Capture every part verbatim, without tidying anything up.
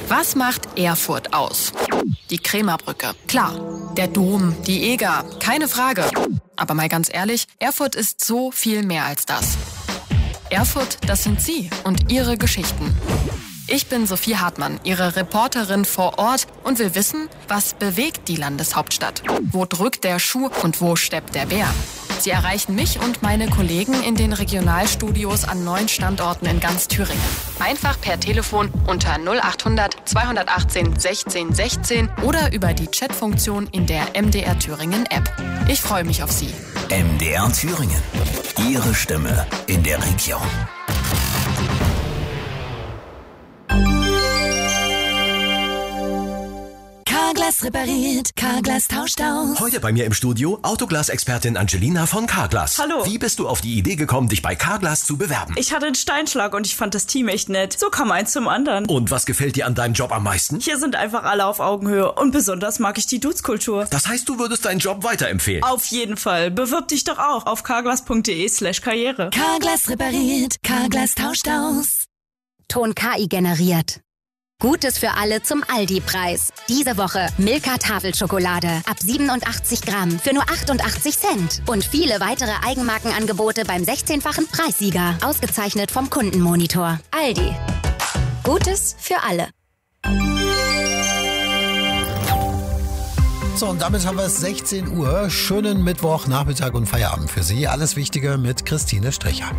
Was macht Erfurt aus? Die Krämerbrücke, klar. Der Dom, die Eger, keine Frage. Aber mal ganz ehrlich, Erfurt ist so viel mehr als das. Erfurt, das sind Sie und Ihre Geschichten. Ich bin Sophie Hartmann, Ihre Reporterin vor Ort und will wissen, was bewegt die Landeshauptstadt? Wo drückt der Schuh und wo steppt der Bär? Sie erreichen mich und meine Kollegen in den Regionalstudios an neun Standorten in ganz Thüringen. Einfach per Telefon unter null achthundert zweihundertachtzehn sechzehn sechzehn oder über die Chatfunktion in der M D R Thüringen App. Ich freue mich auf Sie. M D R Thüringen. Ihre Stimme in der Region. Carglass repariert, Carglass tauscht aus. Heute bei mir im Studio Autoglas-Expertin Angelina von Carglass. Hallo. Wie bist du auf die Idee gekommen, dich bei Carglass zu bewerben? Ich hatte einen Steinschlag und ich fand das Team echt nett. So kam eins zum anderen. Und was gefällt dir an deinem Job am meisten? Hier sind einfach alle auf Augenhöhe und besonders mag ich die Dudes-Kultur. Das heißt, du würdest deinen Job weiterempfehlen? Auf jeden Fall. Bewirb dich doch auch auf carglass.de slash karriere. Carglass repariert, Carglass tauscht aus. Ton K I generiert. Gutes für alle zum Aldi-Preis. Diese Woche Milka Tafelschokolade ab siebenundachtzig Gramm für nur achtundachtzig Cent. Und viele weitere Eigenmarkenangebote beim sechzehnfachen Preissieger. Ausgezeichnet vom Kundenmonitor. Aldi. Gutes für alle. So, und damit haben wir es sechzehn Uhr. Schönen Mittwochnachmittag und Feierabend für Sie. Alles Wichtige mit Christine Stricher.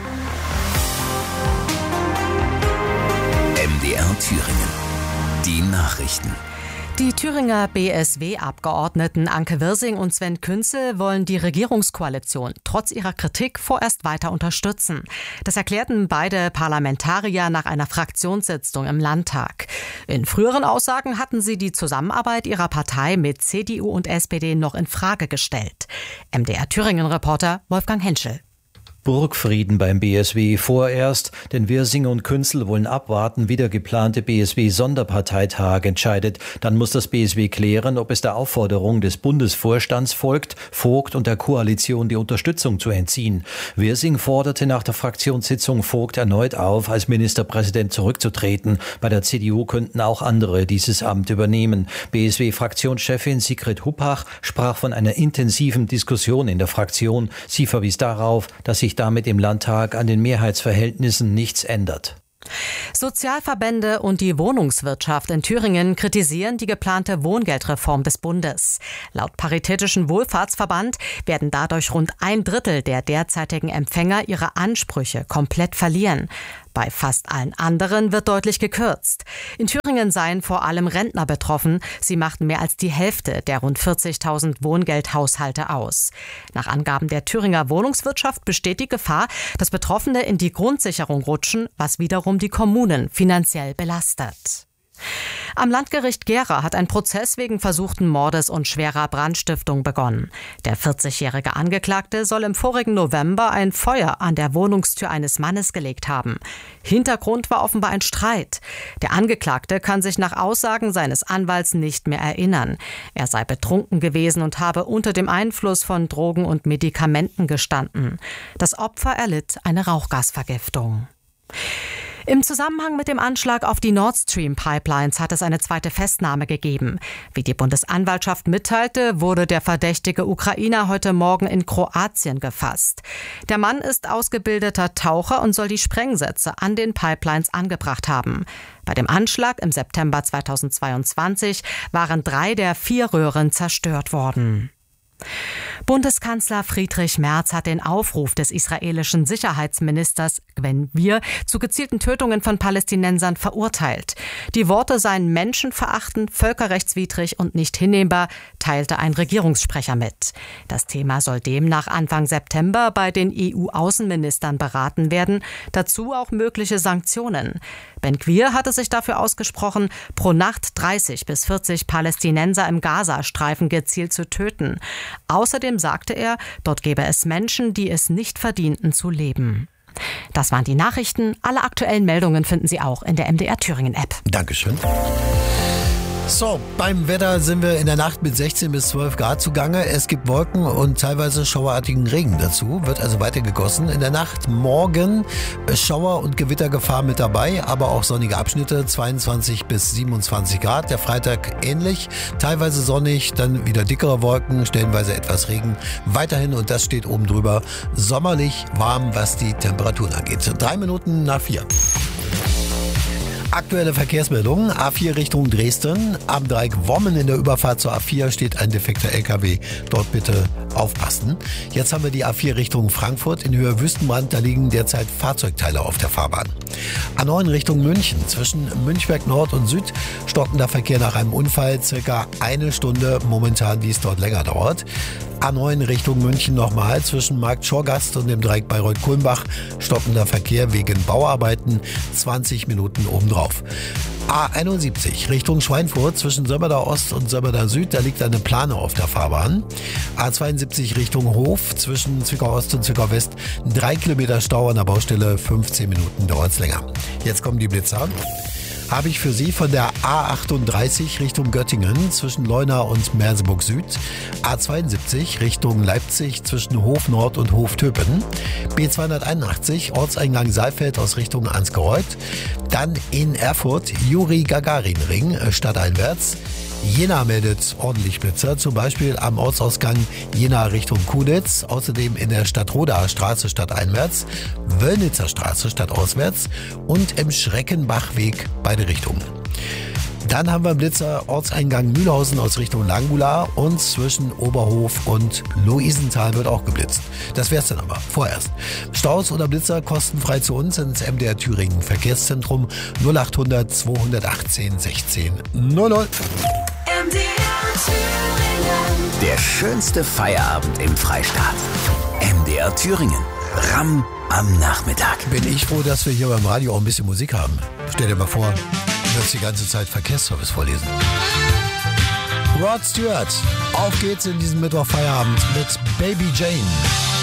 M D R Thüringen. Die Nachrichten. Die Thüringer B S W-Abgeordneten Anke Wirsing und Sven Künzel wollen die Regierungskoalition trotz ihrer Kritik vorerst weiter unterstützen. Das erklärten beide Parlamentarier nach einer Fraktionssitzung im Landtag. In früheren Aussagen hatten sie die Zusammenarbeit ihrer Partei mit C D U und S P D noch in Frage gestellt. M D R Thüringen-Reporter Wolfgang Henschel. Burgfrieden beim B S W vorerst, denn Wirsing und Künzel wollen abwarten, wie der geplante B S W-Sonderparteitag entscheidet. Dann muss das B S W klären, ob es der Aufforderung des Bundesvorstands folgt, Vogt und der Koalition die Unterstützung zu entziehen. Wirsing forderte nach der Fraktionssitzung Vogt erneut auf, als Ministerpräsident zurückzutreten. Bei der C D U könnten auch andere dieses Amt übernehmen. B S W-Fraktionschefin Sigrid Huppach sprach von einer intensiven Diskussion in der Fraktion. Sie verwies darauf, dass sich damit im Landtag an den Mehrheitsverhältnissen nichts ändert. Sozialverbände und die Wohnungswirtschaft in Thüringen kritisieren die geplante Wohngeldreform des Bundes. Laut Paritätischen Wohlfahrtsverband werden dadurch rund ein Drittel der derzeitigen Empfänger ihre Ansprüche komplett verlieren. Bei fast allen anderen wird deutlich gekürzt. In Thüringen seien vor allem Rentner betroffen. Sie machten mehr als die Hälfte der rund vierzigtausend Wohngeldhaushalte aus. Nach Angaben der Thüringer Wohnungswirtschaft besteht die Gefahr, dass Betroffene in die Grundsicherung rutschen, was wiederum die Kommunen finanziell belastet. Am Landgericht Gera hat ein Prozess wegen versuchten Mordes und schwerer Brandstiftung begonnen. Der vierzigjährige Angeklagte soll im vorigen November ein Feuer an der Wohnungstür eines Mannes gelegt haben. Hintergrund war offenbar ein Streit. Der Angeklagte kann sich nach Aussagen seines Anwalts nicht mehr erinnern. Er sei betrunken gewesen und habe unter dem Einfluss von Drogen und Medikamenten gestanden. Das Opfer erlitt eine Rauchgasvergiftung. Im Zusammenhang mit dem Anschlag auf die Nord Stream Pipelines hat es eine zweite Festnahme gegeben. Wie die Bundesanwaltschaft mitteilte, wurde der verdächtige Ukrainer heute Morgen in Kroatien gefasst. Der Mann ist ausgebildeter Taucher und soll die Sprengsätze an den Pipelines angebracht haben. Bei dem Anschlag im September zweitausendzweiundzwanzig waren drei der vier Röhren zerstört worden. Bundeskanzler Friedrich Merz hat den Aufruf des israelischen Sicherheitsministers Ben-Gvir zu gezielten Tötungen von Palästinensern verurteilt. Die Worte seien menschenverachtend, völkerrechtswidrig und nicht hinnehmbar, teilte ein Regierungssprecher mit. Das Thema soll demnach Anfang September bei den E U-Außenministern beraten werden, dazu auch mögliche Sanktionen. Ben-Gvir hatte sich dafür ausgesprochen, pro Nacht dreißig bis vierzig Palästinenser im Gazastreifen gezielt zu töten. Außerdem sagte er, dort gäbe es Menschen, die es nicht verdienten zu leben. Das waren die Nachrichten. Alle aktuellen Meldungen finden Sie auch in der M D R Thüringen App. Dankeschön. So, beim Wetter sind wir in der Nacht mit sechzehn bis zwölf Grad zugange. Es gibt Wolken und teilweise schauerartigen Regen dazu. Wird also weiter gegossen. In der Nacht morgen Schauer- und Gewittergefahr mit dabei, aber auch sonnige Abschnitte, zweiundzwanzig bis siebenundzwanzig Grad. Der Freitag ähnlich, teilweise sonnig, dann wieder dickere Wolken, stellenweise etwas Regen. Weiterhin, und das steht oben drüber, sommerlich warm, was die Temperaturen angeht. Drei Minuten nach vier. Aktuelle Verkehrsmeldungen. A vier Richtung Dresden. Am Dreieck Wommen in der Überfahrt zur A vier steht ein defekter L K W. Dort bitte aufpassen. Jetzt haben wir die A vier Richtung Frankfurt in Höhe Wüstenbrand. Da liegen derzeit Fahrzeugteile auf der Fahrbahn. A neun Richtung München. Zwischen Münchberg Nord und Süd stockender Verkehr nach einem Unfall. Circa eine Stunde momentan, die es dort länger dauert. A neun Richtung München nochmal zwischen Markt Schorgast und dem Dreieck Bayreuth-Kulmbach stockender Verkehr wegen Bauarbeiten, zwanzig Minuten obendrauf. A einundsiebzig Richtung Schweinfurt zwischen Sömmerda Ost und Sömmerda Süd, da liegt eine Plane auf der Fahrbahn. A zweiundsiebzig Richtung Hof zwischen Zwickau Ost und Zwickau West, drei Kilometer Stau an der Baustelle, fünfzehn Minuten dauert's länger. Jetzt kommen die Blitzer. Habe ich für Sie von der A achtunddreißig Richtung Göttingen zwischen Leuna und Merseburg Süd, A zweiundsiebzig Richtung Leipzig zwischen Hof Nord und Hof Töpen, B zweihunderteinundachtzig Ortseingang Saalfeld aus Richtung Ansgereuth, dann in Erfurt Juri-Gagarin-Ring stadteinwärts. Jena meldet ordentlich Blitzer, zum Beispiel am Ortsausgang Jena Richtung Kunitz, außerdem in der Stadtrodaer Straße stadteinwärts, Wöllnitzer Straße stadtauswärts und im Schreckenbachweg beide Richtungen. Dann haben wir Blitzer Ortseingang Mühlhausen aus Richtung Langular und zwischen Oberhof und Luisenthal wird auch geblitzt. Das wär's dann aber, vorerst. Staus oder Blitzer kostenfrei zu uns ins M D R Thüringen Verkehrszentrum null achthundert zweihundertachtzehn sechzehn null null. M D R Thüringen. Der schönste Feierabend im Freistaat. M D R Thüringen. Ramm am Nachmittag. Bin ich froh, dass wir hier beim Radio auch ein bisschen Musik haben. Stell dir mal vor, du würdest die ganze Zeit Verkehrsservice vorlesen. Rod Stewart, auf geht's in diesem Mittwochfeierabend mit Baby Jane.